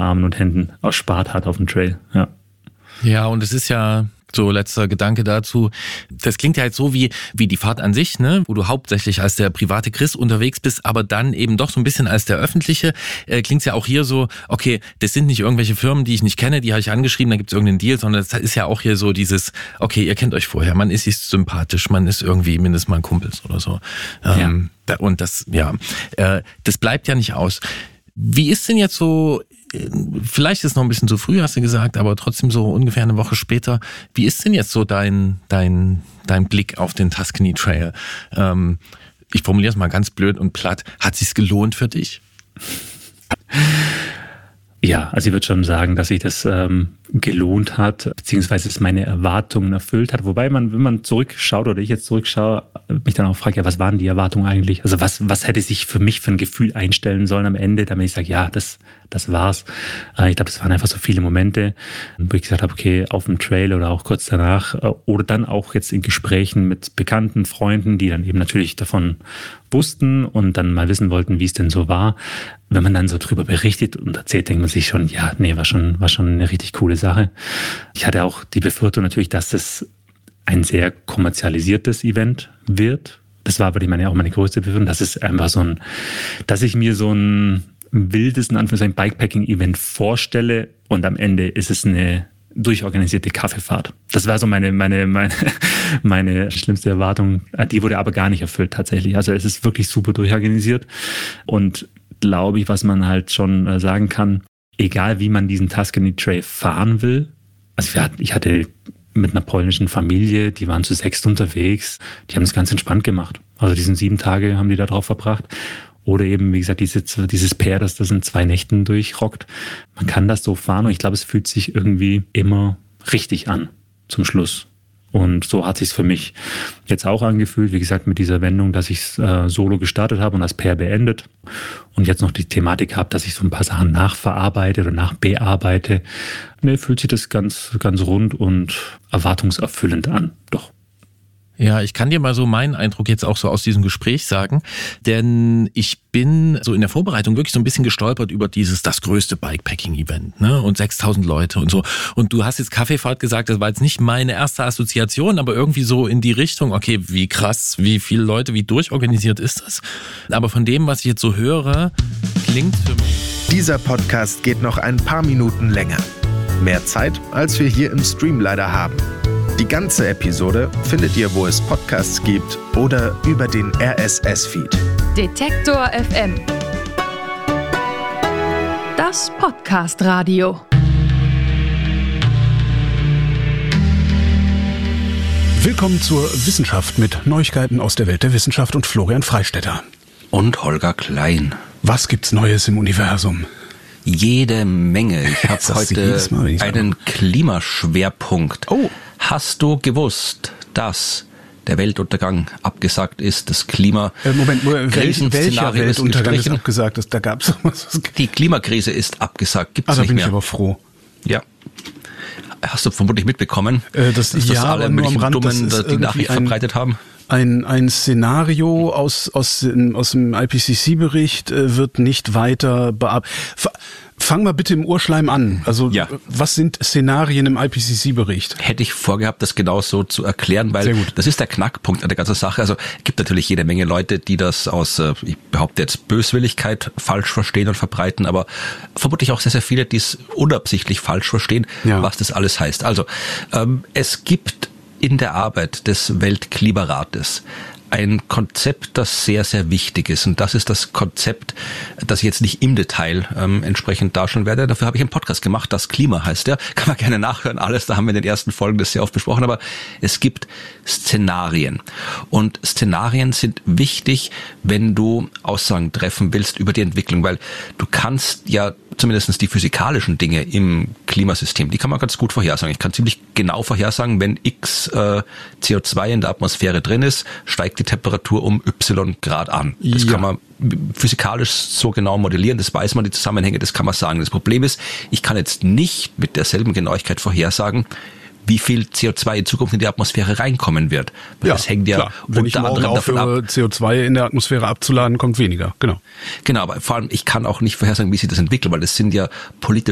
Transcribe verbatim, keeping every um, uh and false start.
Armen und Händen erspart hat auf dem Trail. Ja, ja, und es ist ja... So, letzter Gedanke dazu. Das klingt ja halt so wie wie die Fahrt an sich, ne, wo du hauptsächlich als der private Chris unterwegs bist, aber dann eben doch so ein bisschen als der öffentliche. Äh, klingt's ja auch hier so, okay, das sind nicht irgendwelche Firmen, die ich nicht kenne, die habe ich angeschrieben, da gibt's irgendeinen Deal, sondern das ist ja auch hier so dieses, okay, ihr kennt euch vorher, man ist sich sympathisch, man ist irgendwie mindestens mal Kumpels oder so. Ähm, ja. Und das, ja, äh, das bleibt ja nicht aus. Wie ist denn jetzt so, vielleicht ist es noch ein bisschen zu früh, hast du gesagt, aber trotzdem so ungefähr eine Woche später, wie ist denn jetzt so dein dein dein Blick auf den Tuscany Trail? Ähm, ich formuliere es mal ganz blöd und platt. Hat es sich gelohnt für dich? Ja, also ich würde schon sagen, dass sich das ähm, gelohnt hat, beziehungsweise es meine Erwartungen erfüllt hat. Wobei man, wenn man zurückschaut oder ich jetzt zurückschaue, mich dann auch frage, ja, was waren die Erwartungen eigentlich? Also was was hätte sich für mich für ein Gefühl einstellen sollen am Ende, damit ich sage, ja, das das war's. Äh, ich glaube, das waren einfach so viele Momente, wo ich gesagt habe, okay, auf dem Trail oder auch kurz danach äh, oder dann auch jetzt in Gesprächen mit bekannten Freunden, die dann eben natürlich davon wussten und dann mal wissen wollten, wie es denn so war. Wenn man dann so drüber berichtet und erzählt, denkt man sich schon, ja, nee, war schon, war schon eine richtig coole Sache. Ich hatte auch die Befürchtung natürlich, dass das ein sehr kommerzialisiertes Event wird. Das war aber, ich meine, auch meine größte Befürchtung, dass es einfach so ein, dass ich mir so ein wildes, in Anführungszeichen, Bikepacking-Event vorstelle und am Ende ist es eine durchorganisierte Kaffeefahrt. Das war so meine, meine, meine, meine schlimmste Erwartung. Die wurde aber gar nicht erfüllt tatsächlich. Also es ist wirklich super durchorganisiert und glaube ich, was man halt schon sagen kann, egal wie man diesen Tuscany Trail fahren will. Also ich hatte mit einer polnischen Familie, die waren zu sechst unterwegs, die haben es ganz entspannt gemacht. Also die sind sieben Tage, haben die da drauf verbracht. Oder eben, wie gesagt, diese, dieses Pair, das das in zwei Nächten durchrockt. Man kann das so fahren und ich glaube, es fühlt sich irgendwie immer richtig an zum Schluss. Und so hat sich's für mich jetzt auch angefühlt, wie gesagt, mit dieser Wendung, dass ich äh, solo gestartet habe und das Pair beendet und jetzt noch die Thematik habe, dass ich so ein paar Sachen nachverarbeite oder nachbearbeite. Ne, fühlt sich das ganz, ganz rund und erwartungserfüllend an. Doch. Ja, ich kann dir mal so meinen Eindruck jetzt auch so aus diesem Gespräch sagen, denn ich bin so in der Vorbereitung wirklich so ein bisschen gestolpert über dieses, das größte Bikepacking-Event, ne, und sechstausend Leute und so. Und du hast jetzt Kaffeefahrt gesagt, das war jetzt nicht meine erste Assoziation, aber irgendwie so in die Richtung, okay, wie krass, wie viele Leute, wie durchorganisiert ist das? Aber von dem, was ich jetzt so höre, klingt für mich... Dieser Podcast geht noch ein paar Minuten länger. Mehr Zeit, als wir hier im Stream leider haben. Die ganze Episode findet ihr, wo es Podcasts gibt oder über den R S S-Feed. Detektor F M. Das Podcast-Radio. Willkommen zur Wissenschaft mit Neuigkeiten aus der Welt der Wissenschaft und Florian Freistetter. Und Holger Klein. Was gibt's Neues im Universum? Jede Menge. Ich habe heute Mal, einen Klimaschwerpunkt. Oh. Hast du gewusst, dass der Weltuntergang abgesagt ist, das Klima... Äh, Moment, welcher Weltuntergang ist abgesagt? Da gab's was. Die Klimakrise ist abgesagt, gibt's ah, nicht mehr. Da bin ich aber froh. Ja. Hast du vermutlich mitbekommen, äh, das, dass ja, das alle möglichen Dummen die Nachricht ein, verbreitet haben? Ein, ein Szenario aus, aus, aus dem I P C C-Bericht äh, wird nicht weiter bearbeitet. Fang mal bitte im Urschleim an. Also ja. Was sind Szenarien im I P C C-Bericht? Hätte ich vorgehabt, das genau so zu erklären, weil das ist der Knackpunkt an der ganzen Sache. Also es gibt natürlich jede Menge Leute, die das aus, ich behaupte jetzt, Böswilligkeit falsch verstehen und verbreiten, aber vermutlich auch sehr, sehr viele, die es unabsichtlich falsch verstehen, ja. Was das alles heißt. Also ähm, es gibt in der Arbeit des Weltklimarates ein Konzept, das sehr, sehr wichtig ist. Und das ist das Konzept, das ich jetzt nicht im Detail ähm, entsprechend darstellen werde. Dafür habe ich einen Podcast gemacht, das Klima heißt der. Kann man gerne nachhören, alles. Da haben wir in den ersten Folgen das sehr oft besprochen. Aber es gibt Szenarien. Und Szenarien sind wichtig, wenn du Aussagen treffen willst über die Entwicklung. Weil du kannst ja zumindest die physikalischen Dinge im Klimasystem, die kann man ganz gut vorhersagen. Ich kann ziemlich genau vorhersagen, wenn x äh, C O zwei in der Atmosphäre drin ist, steigt die Temperatur um y Grad an. Das ja. kann man physikalisch so genau modellieren, das weiß man, die Zusammenhänge, das kann man sagen. Das Problem ist, ich kann jetzt nicht mit derselben Genauigkeit vorhersagen, wie viel C O zwei in Zukunft in die Atmosphäre reinkommen wird. Weil ja, das hängt ja klar. Wenn unter anderem davon ab, C O zwei in der Atmosphäre abzuladen, kommt weniger. Genau. Genau, aber vor allem, ich kann auch nicht vorhersagen, wie sich das entwickelt, weil das sind ja politisch